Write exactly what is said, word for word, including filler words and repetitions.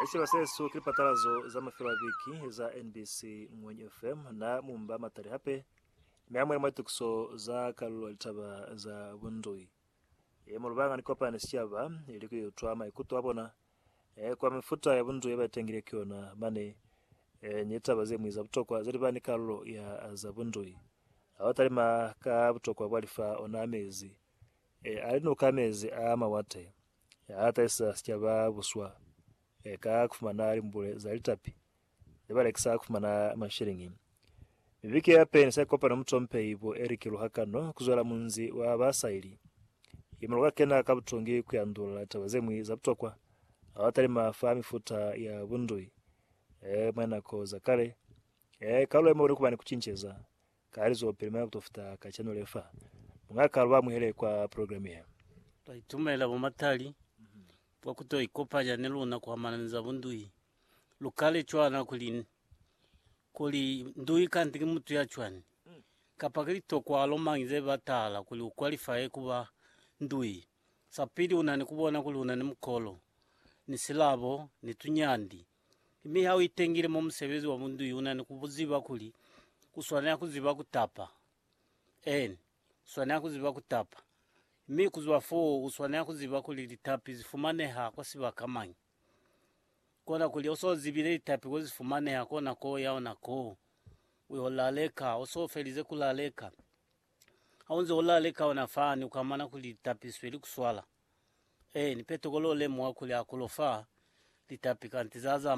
Ese basesu kripatalazo za mafira biki za N B C mwenye F M na mumba matari hape miamwe mwetu kuso za kalu alitaba za bundui. E mulubanga nikopa nisiaba iliku yutwama ikutu wabona e, kwa mifuta ya bundui yaba tengire kiona mane e, nyetaba ze mwiza butokwa zalibani kalu ya za bundui. Awatari maka butokwa walifa ona amezi e, alinu kamezi ama wate ya hata isa siaba buswa e, kaa kufumana alimbule za litapi Debale kisa kufumana mashiringi Miviki ya pe nisa kopa na mtompe ibo Eric Ruhakano kuzola munzi wa basairi Imuluka kena kabutongi kuyandula tabazemwi za butokwa awatari mafami futa ya bundui e, mwena ko za kale e, kalu ema uri kubani kuchincheza kaalizo perimaya kutofuta kachano lefa Mga kaluwa muhele kwa programi ya Tumela bumatali Wakuto ikopa janelu na kwa mananiza bundui Lukale chwana kuli Kuli ndui kantiki mutu ya chwani Kapakili tokwa alomangize batala Kuli ukwalifaye kuba ndui Sapidi unani kubona kuli unani mkolo Ni silabo, ni tunyandi Imi hao itengire mumsebezi wa bundui Unani kubuziba kuli Kuswania kuziba kutapa En, kuswania kuziba kutapa Mi kuzwa fo uswania kuziba kuli litapi zifumane ha kwa siba kamanyi Kona kuli oso zibile litapi kwa zifumane ha kona ko yao na ko Uwe olaleka, oso felize kulaleka Haunze olaleka wanafani ukamana kuli litapi sweli kuswala Eh, nipeto kolo le mwa kuli akulofa Litapi kantizaza